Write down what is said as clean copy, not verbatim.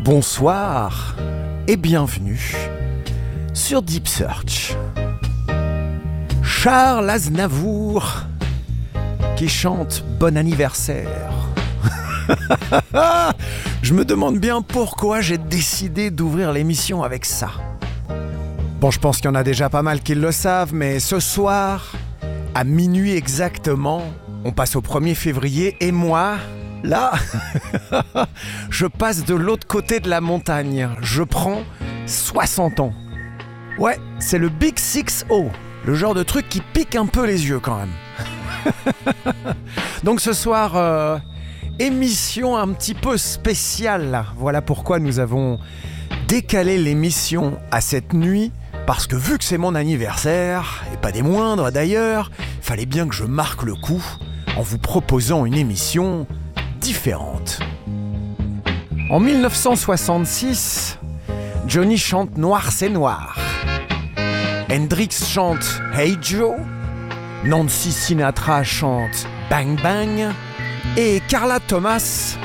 Bonsoir et bienvenue sur Deep Search. Charles Aznavour qui chante Bon anniversaire. Je me demande bien pourquoi j'ai décidé d'ouvrir l'émission avec ça. Bon, je pense qu'il y en a déjà pas mal qui le savent, mais ce soir, à minuit exactement, on passe au 1er février et moi, là, je passe de l'autre côté de la montagne. Je prends 60 ans. Ouais, c'est le Big 6-0, le genre de truc qui pique un peu les yeux quand même. Donc ce soir, émission un petit peu spéciale. Voilà pourquoi nous avons décalé l'émission à cette nuit. Parce que vu que c'est mon anniversaire, et pas des moindres d'ailleurs, il fallait bien que je marque le coup en vous proposant une émission différente. En 1966, Johnny chante Noir c'est noir. Hendrix chante Hey Joe. Nancy Sinatra chante Bang Bang. Et Carla Thomas